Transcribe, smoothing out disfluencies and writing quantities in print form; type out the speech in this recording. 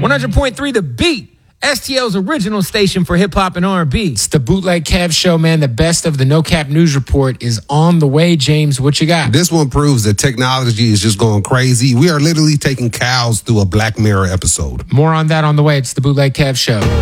100.3 The Beat. STL's original station for hip-hop and R&B. It's the Bootleg Kev Show, man. The best of the No Cap News Report is on the way. James, what you got? This one proves that technology is just going crazy. We are literally taking cows through a Black Mirror episode. More on that on the way. It's the Bootleg Kev Show.